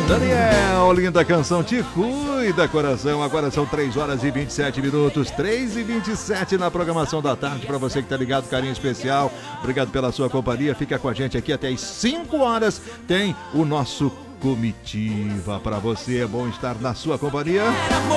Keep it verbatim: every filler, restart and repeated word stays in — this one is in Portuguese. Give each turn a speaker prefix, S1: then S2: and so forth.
S1: Daniel, linda canção, Te Cuida, Coração. Agora são três horas e vinte e sete minutos, três e vinte e sete na programação da tarde. Para você que tá ligado, carinho especial. Obrigado pela sua companhia. Fica com a gente aqui até as cinco horas. Tem o nosso Comitiva para você. É bom estar na sua companhia.